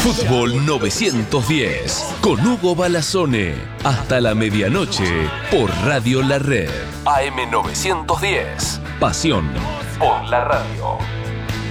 Fútbol 910 con Hugo Balazzone hasta la medianoche por Radio La Red. AM 910. Pasión por la radio.